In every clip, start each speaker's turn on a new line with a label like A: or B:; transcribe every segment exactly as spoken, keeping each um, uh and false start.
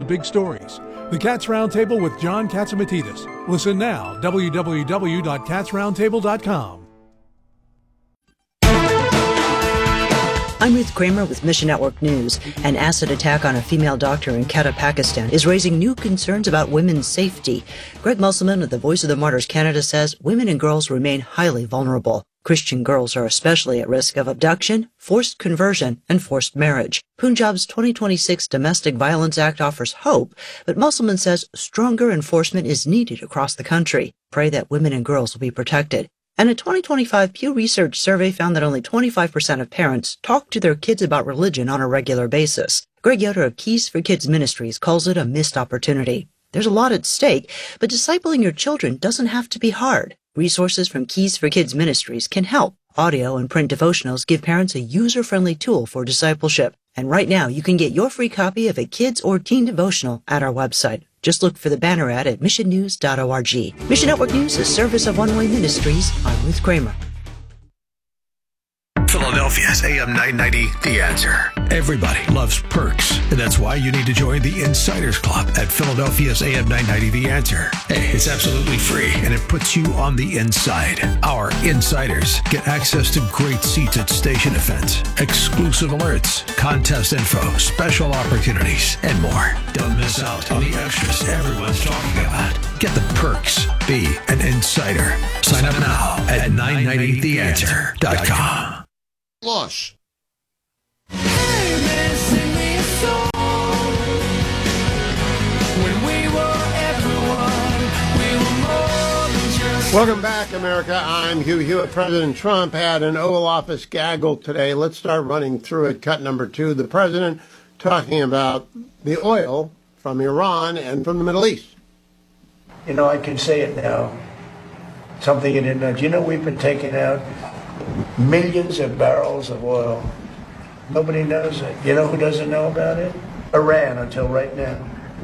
A: big stories. The Cats Roundtable with John Catsimatidis. Listen now, w w w dot cats roundtable dot com.
B: I'm Ruth Kramer with Mission Network News. An acid attack on a female doctor in Quetta, Pakistan is raising new concerns about women's safety. Greg Musselman of the Voice of the Martyrs Canada says women and girls remain highly vulnerable. Christian girls are especially at risk of abduction, forced conversion, and forced marriage. Punjab's twenty twenty-six Domestic Violence Act offers hope, but Musselman says stronger enforcement is needed across the country. Pray that women and girls will be protected. And a twenty twenty-five Pew Research survey found that only twenty-five percent of parents talk to their kids about religion on a regular basis. Greg Yoder of Keys for Kids Ministries calls it a missed opportunity. There's a lot at stake, but discipling your children doesn't have to be hard. Resources from Keys for Kids Ministries can help. Audio and print devotionals give parents a user-friendly tool for discipleship. And right now, you can get your free copy of a kids or teen devotional at our website. Just look for the banner ad at mission news dot org. Mission Network News is service of One Way Ministries. I'm Ruth Kramer.
C: Philadelphia's A M nine ninety, The Answer. Everybody loves perks, and that's why you need to join the Insiders Club at Philadelphia's A M nine ninety, The Answer. Hey, it's absolutely free, and it puts you on the inside. Our insiders get access to great seats at station events, exclusive alerts, contest info, special opportunities, and more. Don't miss out on the extras everyone's talking about. Get the perks. Be an insider. Sign up now at nine ninety the answer dot com.
D: Loss. Welcome back, America. I'm Hugh Hewitt. President Trump had an Oval Office gaggle today. Let's start running through it. Cut number two. The president talking about the oil from Iran and from the Middle East.
E: You know, I can say it now. Something you didn't know. Do you know we've been taking out millions of barrels of oil? Nobody knows it. You know who doesn't know about it? Iran, until right now.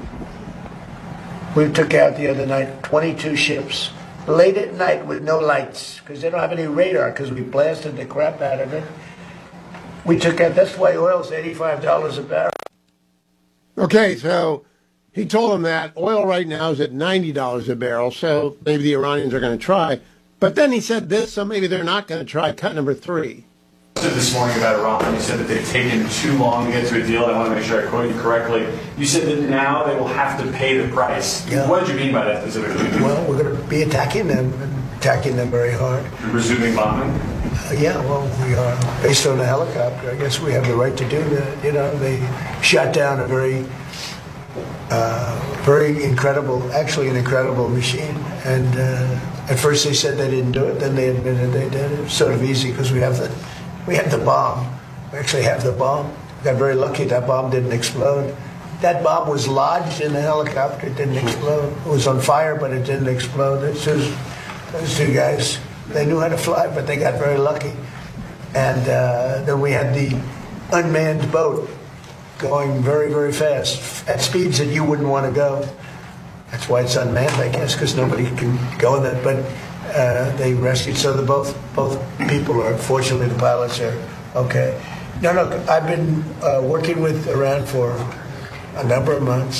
E: We took out the other night twenty-two ships, late at night with no lights, because they don't have any radar, because we blasted the crap out of it. We took out, that's why oil's eighty-five dollars a barrel.
D: Okay, so he told them that oil right now is at ninety dollars a barrel, so maybe the Iranians are going to try. But then he said this, so maybe they're not going to try. Cut number three.
F: You said this morning about Iran, you said that they've taken too long to get to a deal. I want to make sure I quote you correctly. You said that now they will have to pay the price.
E: Yeah.
F: What did you mean by that specifically?
E: Well, we're going to be attacking them, and attacking them very hard.
F: You're resuming bombing?
E: Uh, yeah, well, we are. Based on the helicopter, I guess we have the right to do that. You know, they shot down a very, uh, very incredible, actually an incredible machine. And uh, at first they said they didn't do it, then they admitted they did. It was sort of easy because we have the, we have the bomb. We actually have the bomb. We got very lucky that bomb didn't explode. That bomb was lodged in the helicopter. It didn't explode. It was on fire, but it didn't explode. It's just, those two guys, they knew how to fly, but they got very lucky. And uh, then we had the unmanned boat going very, very fast at speeds that you wouldn't want to go. That's why it's unmanned, I guess, because nobody can go in it. But uh, they rescued. So the both both people are, fortunately, the pilots are okay. No, no, I've been uh, working with Iran for a number of months,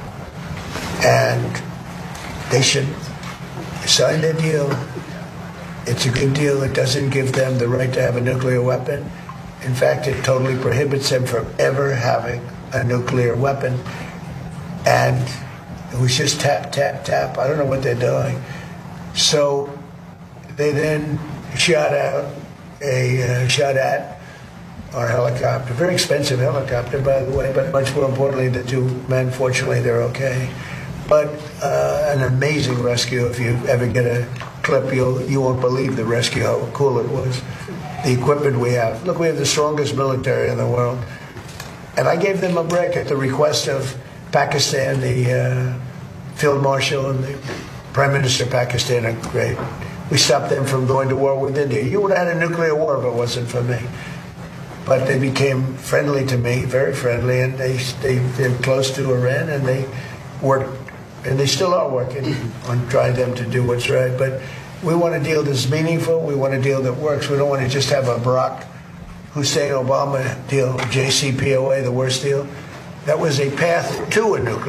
E: and they should sign their deal. It's a good deal. It doesn't give them the right to have a nuclear weapon. In fact, it totally prohibits them from ever having a nuclear weapon. And it was just tap, tap, tap. I don't know what they're doing. So they then shot out a uh, shot at our helicopter, very expensive helicopter, by the way, but much more importantly, the two men, fortunately, they're okay. But uh, an amazing rescue. If you ever get a clip, you'll, you won't believe the rescue, how cool it was. The equipment we have. Look, we have the strongest military in the world. And I gave them a break at the request of Pakistan. The uh, Field Marshal and the Prime Minister of Pakistan are great. We stopped them from going to war with India. You would have had a nuclear war if it wasn't for me. But they became friendly to me, very friendly, and they, they, they're close to Iran, and they worked, and they still are working on trying them to do what's right. But we want a deal that's meaningful. We want a deal that works. We don't want to just have a Barack Hussein Obama deal, J C P O A, the worst deal. That was a path to a nuclear